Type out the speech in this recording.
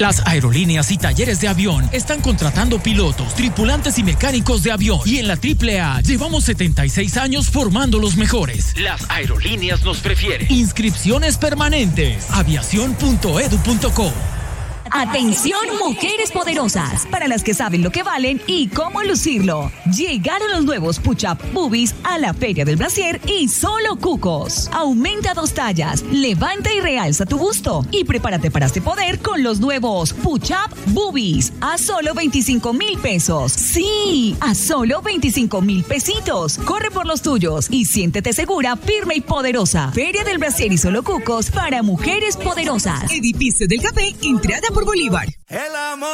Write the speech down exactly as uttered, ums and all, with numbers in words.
Las aerolíneas y talleres de avión están contratando pilotos, tripulantes y mecánicos de avión. Y en la triple A llevamos setenta y seis años formando los mejores. Las aerolíneas nos prefieren. Inscripciones permanentes. aviación punto edu punto co. Atención, mujeres poderosas, para las que saben lo que valen y cómo lucirlo. Llegaron los nuevos Push-Up Boobies a la Feria del Brasier y solo cucos. Aumenta dos tallas, levanta y realza tu busto y prepárate para este poder con los nuevos Push-Up Boobies a solo veinticinco mil pesos. Sí, a solo veinticinco mil pesitos. Corre por los tuyos y siéntete segura, firme y poderosa. Feria del Brasier y solo cucos para mujeres poderosas. Edificio del Café, entrada por Bolívar. El amor.